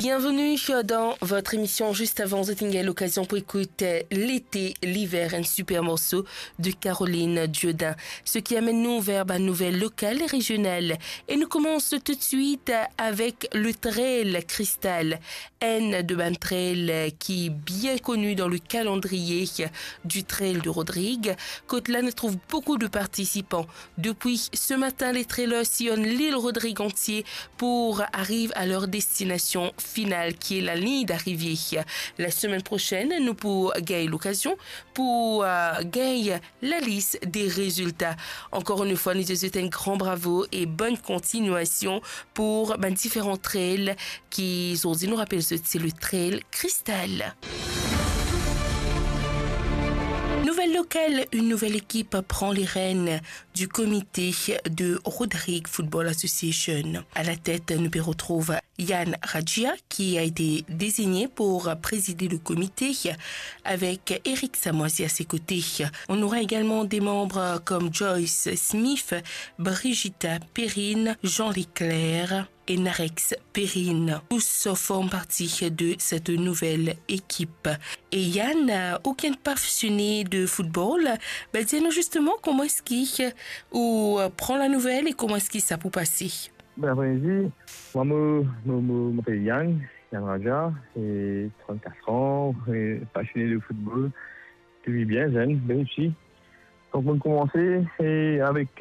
Bienvenue dans votre émission. Juste avant, vous avez l'occasion pour écouter l'été, l'hiver, un super morceau de Caroline Dieudin. Ce qui amène nous vers une nouvelle locale et régionale. Et nous commençons tout de suite avec le trail cristal. Un de ban trail qui est bien connu dans le calendrier du trail de Rodrigue. Côte-là trouve beaucoup de participants. Depuis ce matin, les trailers sillonnent l'île Rodrigue entier pour arriver à leur destination finale qui est la ligne d'arrivée. La semaine prochaine, nous pourrons gagner l'occasion pour gagner la liste des résultats. Encore une fois, nous vous souhaitons un grand bravo et bonne continuation pour différents trails qui aujourd'hui nous rappellent c'est le trail cristal. Nouvelle locale, une nouvelle équipe prend les rênes du comité de Rodrigue Football Association. À la tête, nous y retrouve Yann Radjia qui a été désigné pour présider le comité avec Eric Samoisi à ses côtés. On aura également des membres comme Joyce Smith, Brigitta Perrine, Jean Leclerc et Narex Perrine. Tous forment partie de cette nouvelle équipe. Et Yann, aucun passionné de football, dis-nous justement comment est-ce qu'il prend la nouvelle et comment est-ce qu'il ça peut passer. Après-midi, moi, je m'appelle Yann Raja, et 34 ans, et passionné de football depuis bien jeune, bien aussi. Donc, on a commencé avec